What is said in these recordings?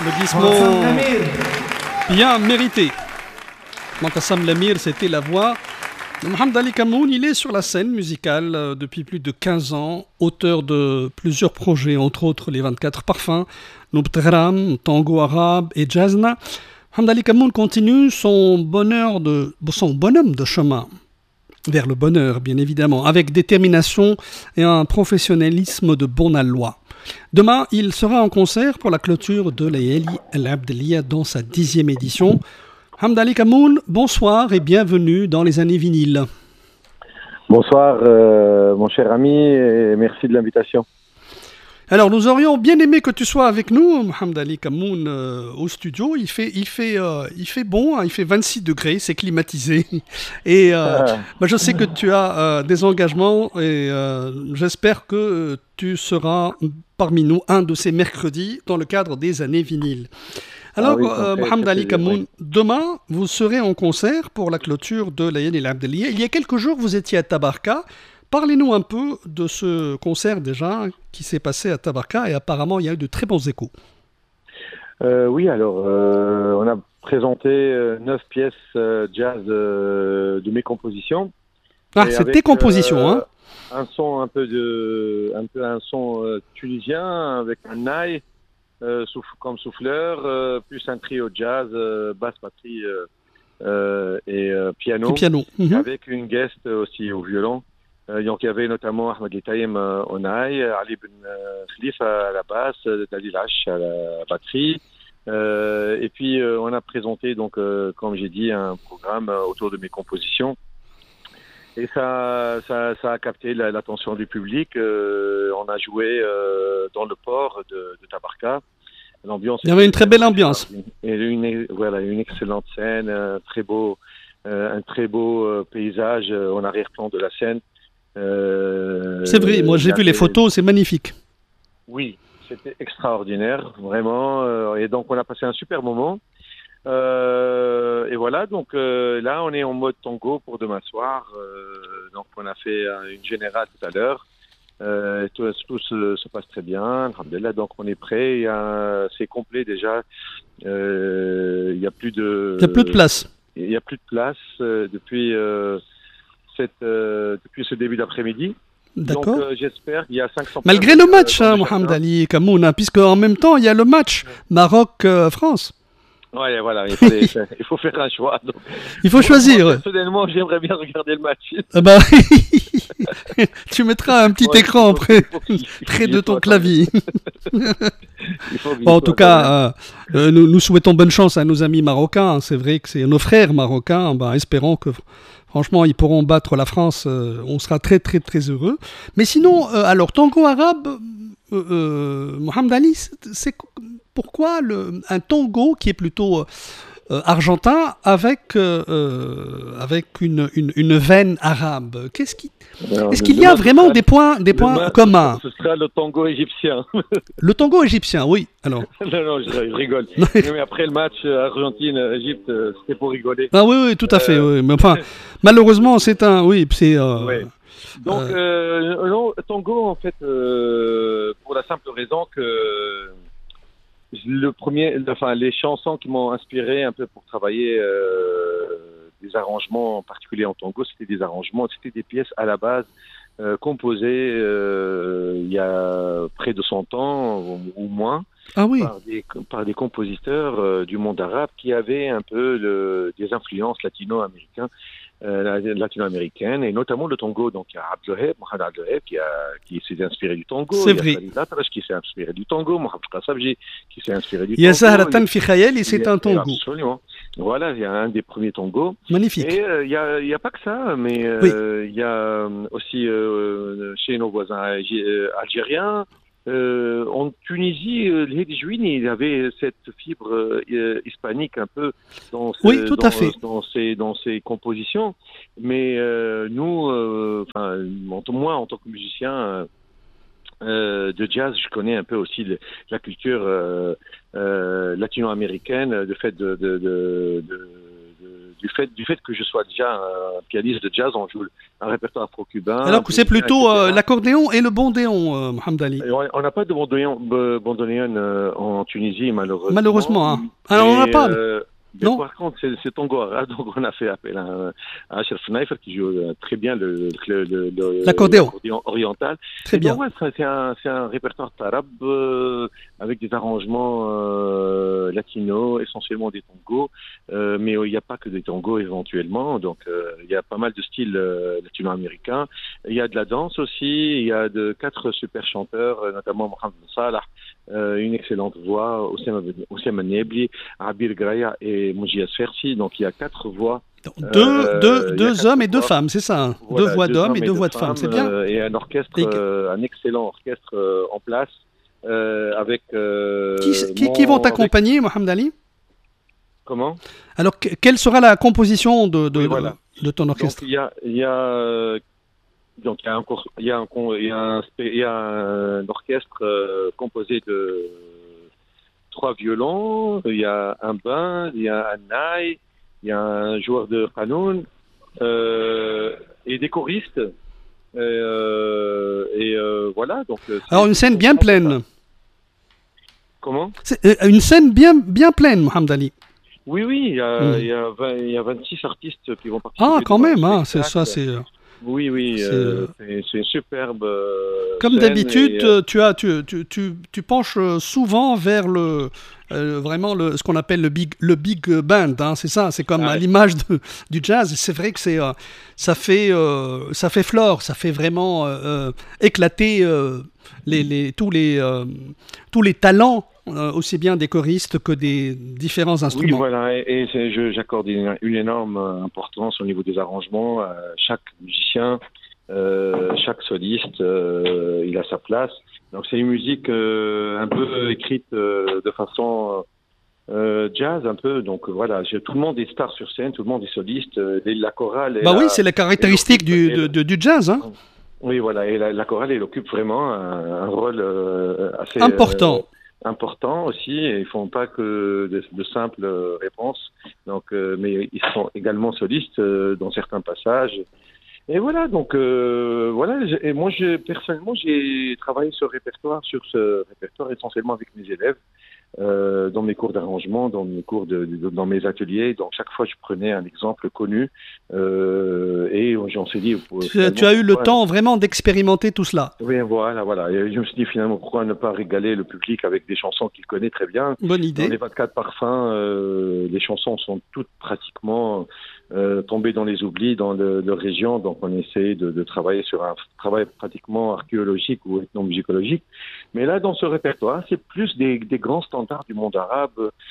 Applaudissements bien mérités. Mo'tassem Lamir, c'était la voix de Mohamed Ali Kamoun. Il est sur la scène musicale depuis plus de 15 ans, auteur de plusieurs projets, entre autres les 24 parfums, Noub Tehran, Tango arabe et Jazzna. Mohamed Ali Kamoun continue son bonhomme de chemin vers le bonheur, bien évidemment, avec détermination et un professionnalisme de bon aloi. Demain, il sera en concert pour la clôture de Layali Al-Abdeliya dans sa 10e édition. Mohamed Ali Kamoun, bonsoir et bienvenue dans les années vinyles. Bonsoir, mon cher ami, et merci de l'invitation. Alors, nous aurions bien aimé que tu sois avec nous, Mohamed Ali Kamoun, au studio. Il fait bon, hein, il fait 26 degrés, c'est climatisé. Et je sais que tu as des engagements et j'espère que tu seras parmi nous un de ces mercredis dans le cadre des années vinyles. Alors, Mohamed Ali Kamoun, demain, vous serez en concert pour la clôture de Layali Al-Abdeliya. Il y a quelques jours, vous étiez à Tabarka. Parlez-nous un peu de ce concert déjà qui s'est passé à Tabarka et apparemment il y a eu de très bons échos. Oui, alors on a présenté 9 pièces jazz de mes compositions. Ah, c'est tes compositions, hein? Un son un son tunisien avec un naï comme souffleur, plus un trio jazz, basse, batterie et piano. Avec une guest aussi au violon. Donc il y avait notamment Ahmed Litaïm au naï, Ali Ben Khalifa à la basse, Dalil H à la batterie. Et puis on a présenté donc comme j'ai dit un programme autour de mes compositions. Et ça a capté l'attention du public. On a joué dans le port de Tabarka. L'ambiance. Il y avait une très belle ambiance. Et une excellente scène, un très beau paysage en arrière-plan de la scène. C'est vrai, moi j'ai vu les photos, c'est magnifique. Oui, c'était extraordinaire, vraiment. Et donc on a passé un super moment. Et voilà, donc là on est en mode tango pour demain soir. Donc on a fait une générale tout à l'heure. Tout se passe très bien, alhamdoulilah, donc on est prêt. C'est complet déjà. Il y a plus de place. Il y a plus de place depuis ce début d'après-midi. D'accord. Donc j'espère qu'il y a 500. Malgré le match, Mohamed Ali Kamoun, puisque en même temps il y a le match Maroc-France. Ouais, voilà, il faut faire un choix. Donc, il faut choisir. Personnellement, j'aimerais bien regarder le match. Tu mettras un petit écran près de ton clavier. En tout cas, nous souhaitons bonne chance à nos amis marocains. C'est vrai que c'est nos frères marocains. Espérons que, franchement, ils pourront battre la France. On sera très, très, très heureux. Mais sinon, alors, tango arabe, Mohamed Ali, c'est pourquoi un tango qui est plutôt argentin avec une veine arabe? Est-ce qu'il y a vraiment des points communs? Ce sera le tango égyptien. Le tango égyptien, oui. Alors. Non, je rigole. Mais après le match Argentine-Égypte, c'était pour rigoler. Ah oui, tout à fait. Oui. Mais enfin, malheureusement, c'est un. Oui, c'est. Ouais. Donc, non, tango, en fait, pour la simple raison que les chansons qui m'ont inspiré un peu pour travailler des arrangements en particulier en tango, c'était des pièces à la base composées il y a près de 100 ans ou moins. Ah oui. Par des compositeurs du monde arabe qui avaient un peu des influences latino-américaines et notamment le tango. Donc il y a Mohamed Abdelwaheb qui s'est inspiré du tango. C'est vrai. Il y a Khalil Atrash qui s'est inspiré du tango. Mohamed Qasabji qui s'est inspiré du tango. Il y a Zahratan fi Khayali, c'est un tango. Absolument. Voilà, il y a un des premiers tangos. Magnifique. Et il y a pas que ça, mais il y a aussi chez nos voisins algériens. En Tunisie, l'Hedi Jouini, il avait cette fibre hispanique un peu dans ses compositions. Mais nous, moi en tant que musicien de jazz, je connais un peu aussi la culture latino-américaine, le fait du du fait que je sois déjà un pianiste de jazz, on joue un répertoire afro-cubain. Alors que c'est plutôt l'accordéon et le bandéon, Mohamed Ali. On n'a pas de bandéon en Tunisie, malheureusement. Malheureusement, hein. Alors on n'en a pas. Mais non. Par contre, c'est Tango Ara, donc on a fait appel à Ashraf Naifer qui joue très bien l'accordéon oriental. Très bien. Donc, ouais, c'est un répertoire tarab avec des arrangements latinos, essentiellement des tangos, mais il n'y a pas que des tangos éventuellement, donc il y a pas mal de styles latino-américains. Il y a de la danse aussi, il y a 4 super chanteurs, notamment Mohamed Salah, une excellente voix, Oussama Nebli, Abir Graya et Moujias Fersi, donc il y a 4 voix. Deux hommes et 2 femmes, c'est ça, hein. Voilà, 2 voix d'hommes et 2 voix de femmes, c'est bien. Et un orchestre, un excellent orchestre en place, avec... qui vont t'accompagner, Mohamed Ali? Comment? Alors, quelle sera la composition de ton orchestre? Donc, il y a un orchestre composé de 3 violons, il y a un bain, il y a un naï, il y a un joueur de qanoun et des choristes. Voilà. Donc, alors une scène bien pleine. Comment? Une scène bien pleine, Mohamed Ali. Oui, il y a 26 artistes qui vont participer. Ah, quand même, hein, c'est ça, c'est... Oui, c'est une superbe. Comme d'habitude, tu penches souvent vers vraiment ce qu'on appelle le big band, hein, c'est ça, c'est comme à l'image du jazz. C'est vrai que ça fait flore, ça fait vraiment éclater tous les talents. Aussi bien des choristes que des différents instruments. Oui, voilà, et j'accorde une énorme importance au niveau des arrangements. Chaque musicien, chaque soliste, il a sa place. Donc c'est une musique un peu écrite de façon jazz, un peu. Donc voilà, tout le monde est star sur scène, tout le monde est soliste. La chorale. Oui, c'est la caractéristique du jazz, hein. Oui, voilà, et la chorale, elle occupe vraiment un rôle assez important aussi, et ils font pas que de simples réponses, donc mais ils sont également solistes dans certains passages. Et voilà, donc voilà. Et moi, personnellement, j'ai travaillé sur ce répertoire essentiellement avec mes élèves. Dans mes cours d'arrangement, dans dans mes ateliers. Donc chaque fois, je prenais un exemple connu et j'en suis dit... Tu as eu le temps vraiment d'expérimenter tout cela. Oui, voilà. Et je me suis dit finalement, pourquoi ne pas régaler le public avec des chansons qu'il connaît très bien. Bonne idée. Dans les 24 parfums, les chansons sont toutes pratiquement tombées dans les oublis dans leur région. Donc on essaie de travailler sur un travail pratiquement archéologique ou ethnomusicologique. Mais là, dans ce répertoire, c'est plus des grands standards du monde arabe,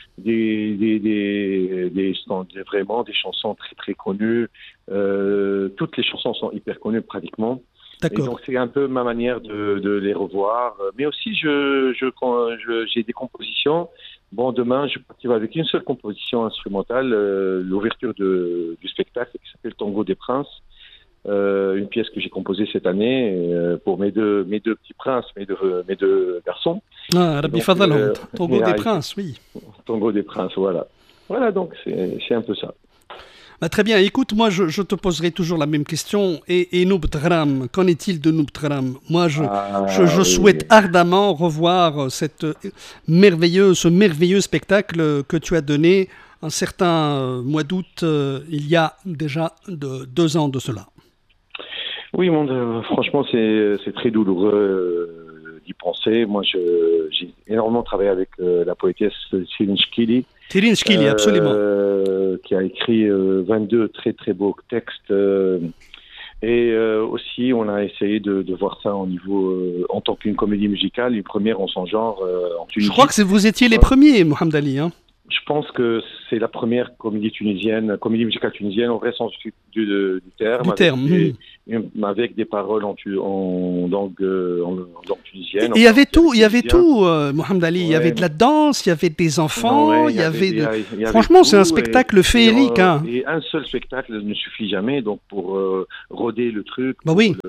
vraiment des chansons très très connues. Toutes les chansons sont hyper connues pratiquement. D'accord. Et donc c'est un peu ma manière de les revoir. Mais aussi j'ai des compositions. Bon, demain je partirai avec une seule composition instrumentale, l'ouverture du spectacle qui s'appelle Tango des Princes. Une pièce que j'ai composée cette année pour mes deux petits princes, mes deux garçons. Rabbi Fadal, Tango des Princes, oui. Tango des Princes, voilà. Voilà, donc c'est un peu ça. Très bien, écoute, moi je te poserai toujours la même question. Et Noub Tram, qu'en est-il de Noub Tram? Moi je souhaite ardemment revoir ce merveilleux spectacle que tu as donné un certain mois d'août, il y a déjà 2 ans de cela. Oui, franchement, c'est très douloureux d'y penser. Moi, j'ai énormément travaillé avec la poétesse Céline Chkili. Céline Chkili, absolument. Qui a écrit 22 très très beaux textes. Et aussi, on a essayé de voir ça en tant qu'une comédie musicale, une première en son genre en Tunisie. Je crois que vous étiez les premiers, Mohamed Ali, hein. Je pense que c'est la première comédie musicale tunisienne au vrai sens du terme. Avec des paroles en langue tunisienne. Et il y avait tout, Mohamed Ali. Ouais. Il y avait de la danse, il y avait des enfants, il y avait franchement, c'est un spectacle féerique. Et un seul spectacle ne suffit jamais, donc pour roder le truc,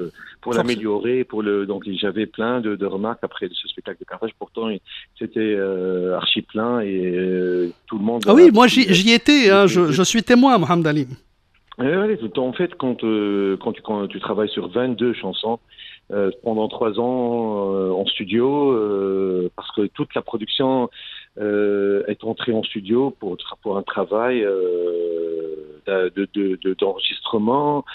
pour l'améliorer, donc j'avais plein de remarques après ce spectacle de Carthage. Pourtant, c'était archi plein et tout le monde. Ah oui, moi j'y étais, hein, je suis témoin, Mohamed Ali. Oui, en fait, quand tu travailles sur 22 chansons pendant 3 ans en studio, parce que toute la production est entrée en studio pour un travail d'enregistrement,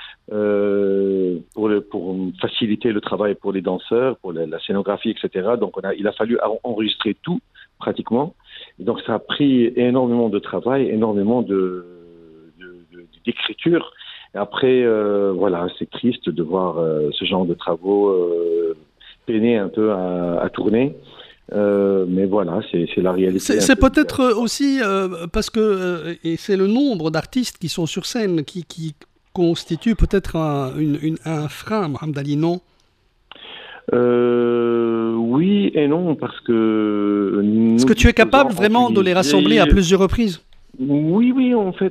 pour faciliter le travail pour les danseurs, pour la scénographie, etc. Donc il a fallu enregistrer tout pratiquement. Et donc ça a pris énormément de travail, énormément d'écriture. Et après, voilà, c'est triste de voir ce genre de travaux peiner un peu à tourner. Mais voilà, c'est la réalité. C'est peut-être aussi parce que, et c'est le nombre d'artistes qui sont sur scène qui constitue peut-être un frein, Mohamed Ali, non? Oui et non, parce que... Est-ce que tu es capable vraiment de les rassembler à plusieurs reprises? Oui, en fait,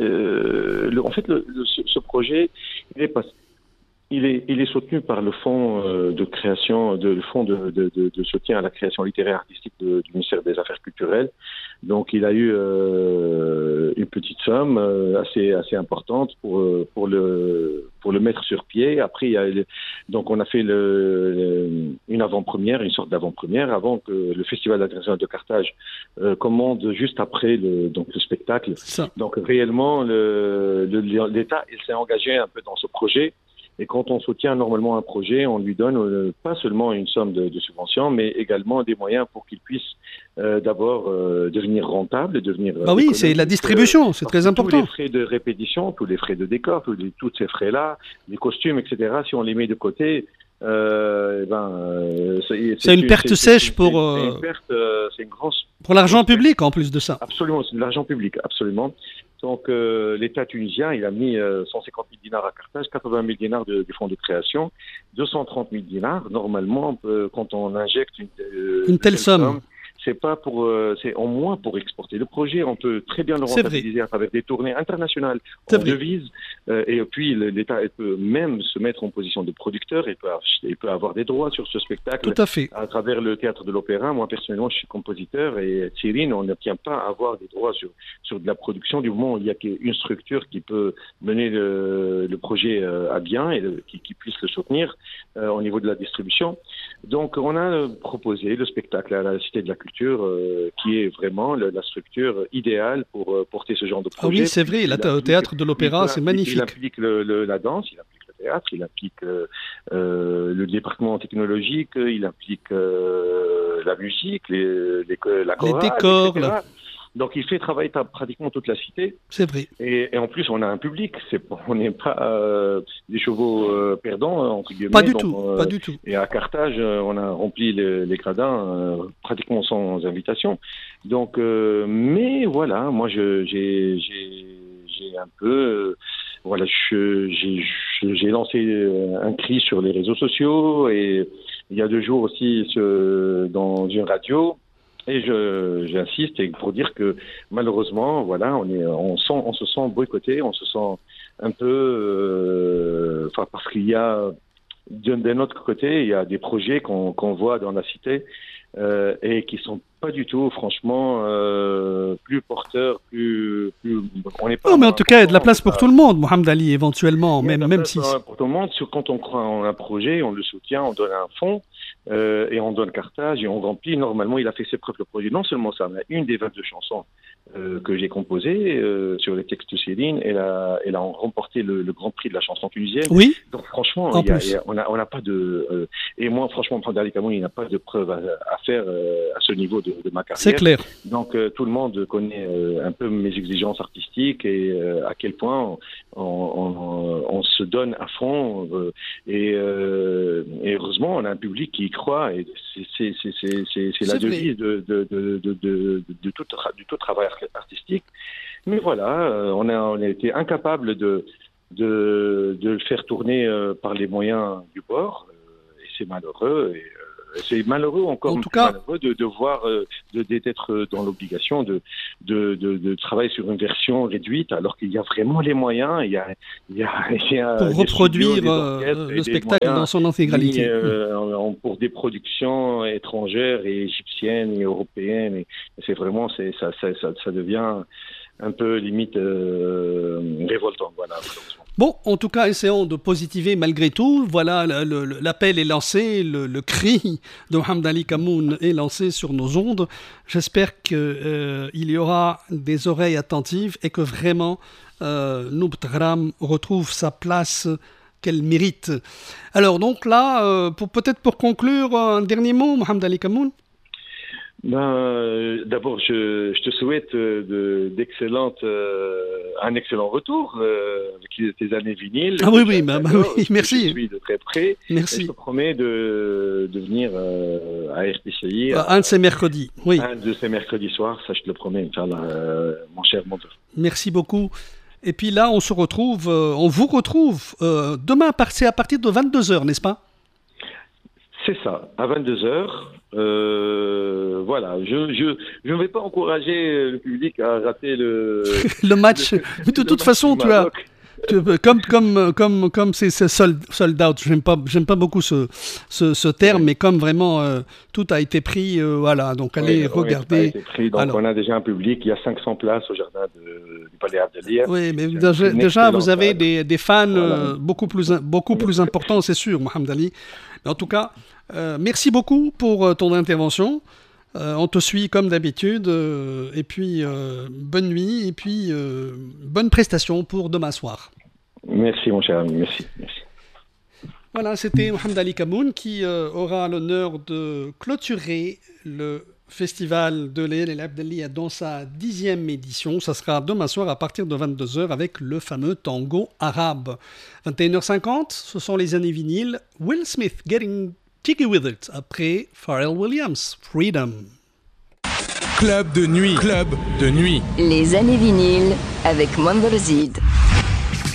ce projet, il est soutenu par le fonds de création, le fonds de soutien à la création littéraire artistique du ministère des Affaires culturelles. Donc, il a eu une petite somme assez importante pour le mettre sur pied. Après, donc on a fait une avant-première, une sorte d'avant-première, avant que le Festival international de Carthage commande juste après le spectacle. Donc, réellement, l'État, il s'est engagé un peu dans ce projet. Et quand on soutient normalement un projet, on lui donne pas seulement une somme de subvention, mais également des moyens pour qu'il puisse d'abord devenir rentable, devenir... Bah oui, c'est la distribution, c'est très important. Tous les frais de répétition, tous les frais de décor, tous ces frais-là, les costumes, etc., si on les met de côté... c'est une perte sèche pour... c'est une grosse... Pour l'argent public, en plus de ça. Absolument, c'est de l'argent public, absolument. Donc, l'État tunisien, il a mis 150 000 dinars à Carthage, 80 000 dinars du fonds de création, 230 000 dinars. Normalement, quand on injecte une telle somme, c'est pas c'est en moins pour exporter le projet. On peut très bien le rentabiliser à travers des tournées internationales en devises. Et puis, l'État peut même se mettre en position de producteur. Il peut avoir des droits sur ce spectacle. Tout à fait. À travers le théâtre de l'opéra. Moi, personnellement, je suis compositeur et Cyrine, on n'obtient pas à avoir des droits sur de la production du moment où il y a une structure qui peut mener le projet à bien et qui puisse le soutenir au niveau de la distribution. Donc, on a proposé le spectacle à la Cité de la Culture, qui est vraiment la structure idéale pour porter ce genre de projet. Ah oui, c'est vrai, au théâtre de l'opéra, c'est magnifique. Il implique la danse, il implique le théâtre, il implique le département technologique, il implique la musique, la chorale, les décors, etc. Donc, il fait travailler pratiquement toute la cité. C'est vrai. Et en plus, on a un public. On n'est pas des chevaux perdants, entre guillemets. Pas du tout, pas du tout. Et à Carthage, on a rempli les gradins pratiquement sans invitation. Donc, mais voilà, moi, j'ai un peu... voilà, j'ai lancé un cri sur les réseaux sociaux et il y a 2 jours aussi dans une radio. Et j'insiste pour dire que malheureusement, voilà, on se sent boycotté, on se sent un peu, parce qu'il y a d'un autre côté, il y a des projets qu'on voit dans la cité et qui sont pas du tout, franchement, plus porteurs, on n'est pas. Non, mais en tout cas, il y a de la place pour tout le monde, Mohamed Ali, éventuellement, même si. Pour tout le monde, quand on croit en un projet, on le soutient, on donne un fonds. Et on donne Carthage et on remplit. Normalement, il a fait ses preuves le projet. Non seulement ça, mais une des 22 chansons que j'ai composées sur les textes de Céline, elle a remporté le Grand Prix de la chanson tunisienne. Oui. Donc franchement, on n'a pas de... et moi, franchement, Mohamed Ali Kamoun, il n'a pas de preuves à faire à ce niveau de ma carrière. C'est clair. Donc tout le monde connaît un peu mes exigences artistiques et à quel point on se donne à fond. Et heureusement, on a un public qui croit et c'est la devise de tout travail artistique. Mais voilà, on a été incapable de le faire tourner par les moyens du bord et c'est malheureux. C'est malheureux, encore en une tout fois, cas, malheureux de voir, d'être dans l'obligation de travailler sur une version réduite, alors qu'il y a vraiment les moyens. Il y a pour des reproduire studios, des orchestres et le des spectacle dans moyens son intégralité. mis, pour des productions étrangères et égyptiennes et européennes. Et c'est vraiment, ça devient un peu limite révoltant. Voilà, malheureusement. Bon, en tout cas, essayons de positiver malgré tout. Voilà, l'appel est lancé, le cri de Mohamed Ali Kamoun est lancé sur nos ondes. J'espère qu'il y aura des oreilles attentives et que vraiment Noubt Ghram retrouve sa place qu'elle mérite. Alors donc là, peut-être pour conclure, un dernier mot, Mohamed Ali Kamoun. D'abord, je te souhaite un excellent retour avec tes années vinyles. Ah oui, oui, merci. Je suis de très près. Merci. Et je te promets de venir à RTCI. Un de ces mercredis, oui. Un de ces mercredis soirs, ça je te le promets, mon cher Monteur. Merci beaucoup. Et puis là, on vous retrouve demain, c'est à partir de 22h, n'est-ce pas ? C'est ça, à 22h. Voilà, je ne vais pas encourager le public à rater le match. Mais de toute façon, comme c'est sold out, j'aime pas beaucoup ce terme, mais comme vraiment tout a été pris, voilà, donc allez regarder. Donc on a déjà un public, il y a 500 places au jardin du Palais Abdellier. Oui, mais déjà vous avez des fans beaucoup plus importants, c'est sûr, Mohamed Ali. Mais en tout cas, merci beaucoup pour ton intervention. On te suit comme d'habitude. Et puis, bonne nuit. Et puis, bonne prestation pour demain soir. Merci, mon cher ami. Merci. Voilà, c'était Mohamed Ali Kamoun qui aura l'honneur de clôturer le festival de Layal El Abdelliya dans sa 10e édition. Ça sera demain soir à partir de 22h avec le fameux tango arabe. 21h50, ce sont les années vinyles. Will Smith, Getting Jiggy With It, après Pharrell Williams, Freedom. Club de nuit. Les années vinyles avec Mondorzid.